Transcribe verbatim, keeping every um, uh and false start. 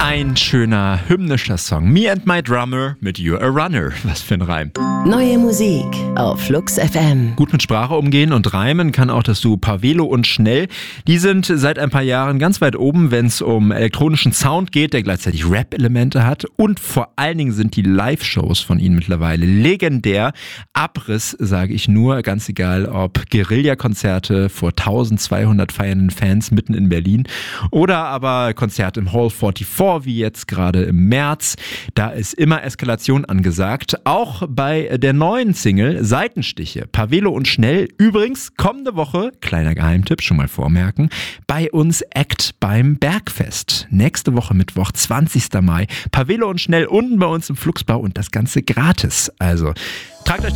Ein schöner hymnischer Song. Me and my drummer mit You're a Runner. Was für ein Reim. Neue Musik auf Flux F M. Gut mit Sprache umgehen und reimen kann auch das Duo Pavelo und Schnell. Die sind seit ein paar Jahren ganz weit oben, wenn es um elektronischen Sound geht, der gleichzeitig Rap-Elemente hat. Und vor allen Dingen sind die Live-Shows von ihnen mittlerweile legendär. Abriss, sage ich nur, ganz egal ob Guerilla-Konzerte vor zwölfhundert feiernden Fans mitten in Berlin oder aber Konzerte im Hall vierundvierzig, wie jetzt gerade im März. Da ist immer Eskalation angesagt. Auch bei der neuen Single Seitenstiche, Pavelo und Schnell. Übrigens, kommende Woche, kleiner Geheimtipp, schon mal vormerken, bei uns Act beim Bergfest. Nächste Woche Mittwoch, zwanzigster Mai. Pavelo und Schnell unten bei uns im Fluxbau und das Ganze gratis. Also, tragt euch